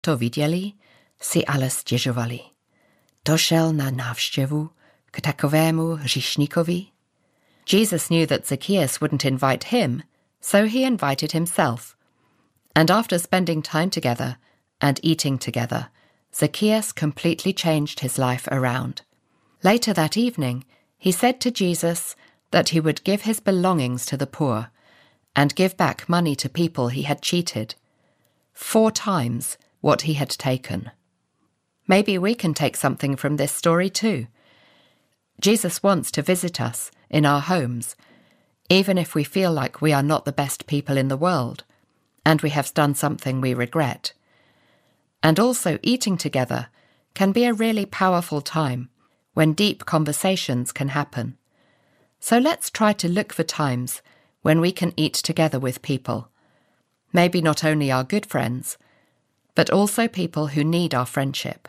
to viděli, si ale stěžovali. Došel na návštěvu k takovému hříšníkovi? Jesus knew that Zacchaeus wouldn't invite him, so he invited himself. And after spending time together and eating together, Zacchaeus completely changed his life around. Later that evening, he said to Jesus that he would give his belongings to the poor and give back money to people he had cheated, 4 times what he had taken. Maybe we can take something from this story too. Jesus wants to visit us in our homes, even if we feel like we are not the best people in the world, and we have done something we regret. And also eating together can be a really powerful time when deep conversations can happen. So let's try to look for times when we can eat together with people. Maybe not only our good friends, but also people who need our friendship.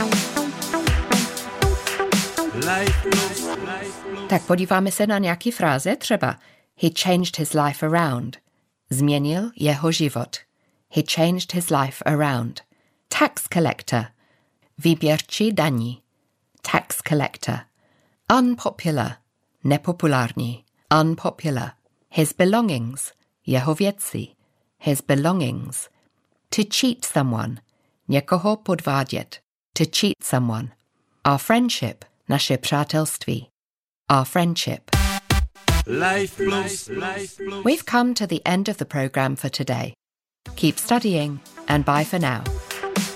Tak podíváme se na nějaký fráze, třeba He changed his life around. Změnil jeho život. He changed his life around. Tax collector. Výběrčí daní. Tax collector. Unpopular. Nepopulární. Unpopular. His belongings. Jeho věci. His belongings. To cheat someone. Někoho podvádět. To cheat someone. Our friendship. Naše přátelství. Our friendship. Life Plus. We've come to the end of the program for today. Keep studying and bye for now.